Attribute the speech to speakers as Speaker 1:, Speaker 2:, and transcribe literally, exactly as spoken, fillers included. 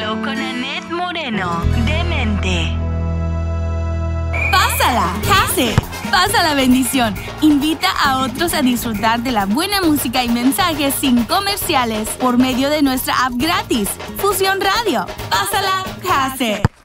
Speaker 1: Radio con Annette Moreno. Demente.
Speaker 2: Pásala, case. Pasa la bendición. Invita a otros a disfrutar de la buena música y mensajes sin comerciales por medio de nuestra app gratis, Fusión Radio. Pásala, case.